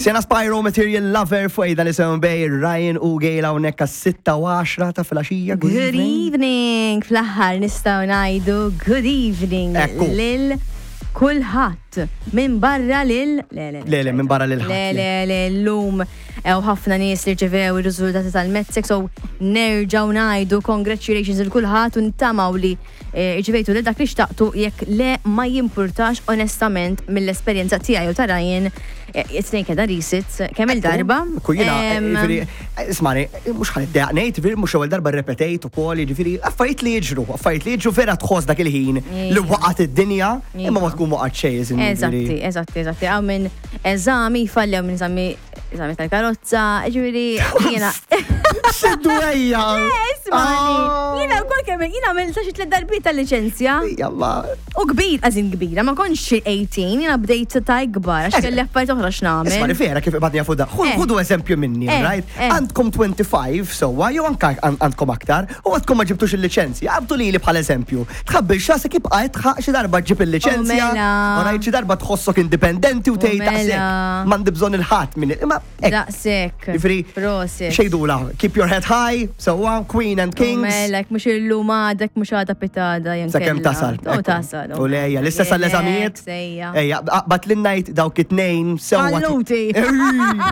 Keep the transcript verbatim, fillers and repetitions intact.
Sena Spyro Material Lover fuqida li sewn bej Ryan u Gejla u nekka sitta u għaxra ta' filaxija. Good evening, fl-aħħar nistgħu ngħidu good evening lil kulħadd minn barra lil le Le le minn barra lil le le le llum ew ħafna nies li rċevew ir-riżultati tal-Medsex so nerġgħu ngħidu congratulations lil kulħadd u nittamaw li rċevejtu lil dak li xtaqtu jekk le ma jimpurtax onestament mill-esperjenza tiegħi u ta' Ryan it-tnejn keda risit kemm il-darba. Kujjina, ismani, mhux ħaniddeq ngħid, ġifieri mhux ewwel darba rrepetejt ukoll, jiġifieri affarijiet li jiġru, affarijiet li jiġru vera tħoss dak il-ħin li waqgħet id-dinja imma ma tkun waqgħet xejn. Eżatti, eżatti, eżatti. Għaw minn eżami, fallew minn eżami eżami tal-karozza, ġifieri jiena. Xeddu ejja! Ismani, jiena wkoll kemm jiena għamilt xi tliet darbiet tal-liċenzja. Jalla. U kbir, għażin kbira, ma kontx xi eighteen, jiena bdejt ta' kbar, għax kelli affarijiet oħra x'nagħmel. Ismani vera kif ibadni jafu da. Ħudu eżempju minni, right? Għandkom twenty-five sewwa, jew anke għandkom aktar, u għadkom ma ġibtux il-liċenzja. Għabdu lili bħal eżempju. Tħabbil x'għasek jibqa' tħaq xi darba ġib il-liċenzja, u rajt xi darba tħossok indipendenti u tgħid daqshekk m'għandi bżonn il-ħadd minn imma daqshekk. Proset. Xejdula, keep your head high, sewwa Queen and Kings. Melek mhux illum għadek mhux għadha pitada jew Sakemm tasal. U tasal. U lejja, l-istess għall-eżamijiet. Ejja, bat l-najt dawk it-tnejn sewwa. Ħalluti.